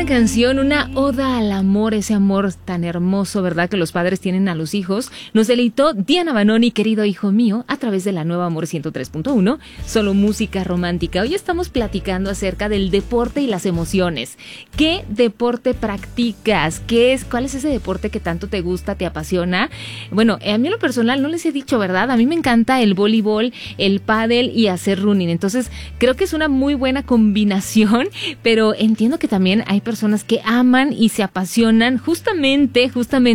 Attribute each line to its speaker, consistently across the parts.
Speaker 1: canción, una oda al amor, ese amor tan hermoso, ¿verdad?, que los padres tienen a los hijos. Nos deleitó Diana Banoni, querido hijo mío, a través de la nueva Amor 103.1, solo música romántica. Hoy estamos platicando acerca del deporte y las emociones. ¿Qué deporte practicas? ¿Cuál es ese deporte que tanto te gusta, te apasiona? Bueno, a mí en lo personal no les he dicho, ¿verdad? A mí me encanta el voleibol, el pádel y hacer running. Entonces, creo que es una muy buena combinación, pero entiendo que también hay personas que aman y se apasionan justamente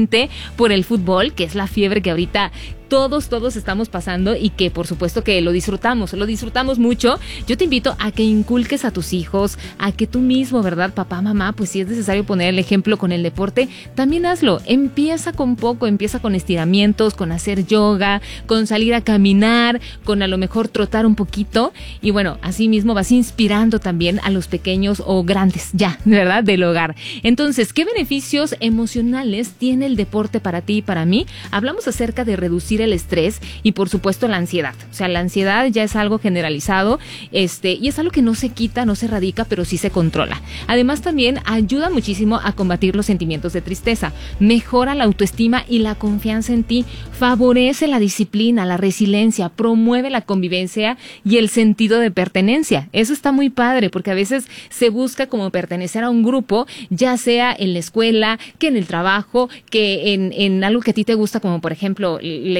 Speaker 1: por el fútbol, que es la fiebre que ahorita todos estamos pasando y que por supuesto que lo disfrutamos mucho. Yo te invito a que inculques a tus hijos, a que tú mismo, ¿verdad? Papá, mamá, pues si es necesario poner el ejemplo con el deporte, también hazlo. Empieza con poco, empieza con estiramientos, con hacer yoga, con salir a caminar, con a lo mejor trotar un poquito y bueno, así mismo vas inspirando también a los pequeños o grandes ya, ¿verdad?, del hogar. Entonces, ¿qué beneficios emocionales tiene el deporte para ti y para mí? Hablamos acerca de reducir el estrés y por supuesto la ansiedad. O sea, la ansiedad ya es algo generalizado, y es algo que no se quita, no se erradica, pero sí se controla. Además también ayuda muchísimo a combatir los sentimientos de tristeza, mejora la autoestima y la confianza en ti, favorece la disciplina, la resiliencia, promueve la convivencia y el sentido de pertenencia. Eso está muy padre porque a veces se busca como pertenecer a un grupo, ya sea en la escuela, que en el trabajo, que en algo que a ti te gusta, como por ejemplo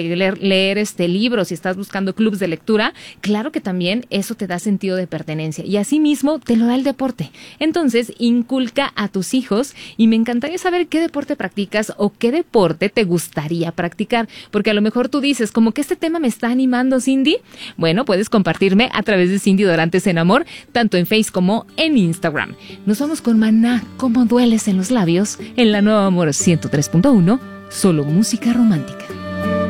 Speaker 1: leer libros, si estás buscando clubs de lectura. Claro que también eso te da sentido de pertenencia y asimismo te lo da el deporte. Entonces, inculca a tus hijos y me encantaría saber qué deporte practicas o qué deporte te gustaría practicar, porque a lo mejor tú dices, como que este tema me está animando, Cindy. Bueno, puedes compartirme a través de Cindy Dorantes en Amor, tanto en Facebook como en Instagram. Nos vamos con Maná, ¿Cómo dueles en los labios?, en la nueva Amor 103.1, solo música romántica.